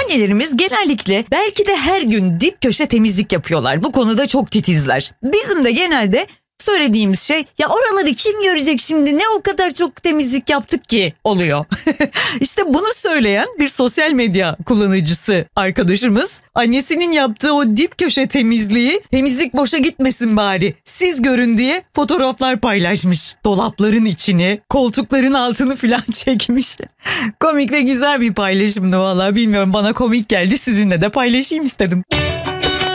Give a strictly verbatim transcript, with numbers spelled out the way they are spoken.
Annelerimiz genellikle belki de her gün dip köşe temizlik yapıyorlar. Bu konuda çok titizler. Bizim de genelde söylediğimiz şey ya oraları kim görecek şimdi, ne o kadar çok temizlik yaptık ki oluyor. İşte bunu söyleyen bir sosyal medya kullanıcısı arkadaşımız annesinin yaptığı o dip köşe temizliği, temizlik boşa gitmesin bari siz görün diye fotoğraflar paylaşmış. Dolapların içini, koltukların altını falan çekmiş. Komik ve güzel bir paylaşımdı vallahi, bilmiyorum, bana komik geldi, sizinle de paylaşayım istedim.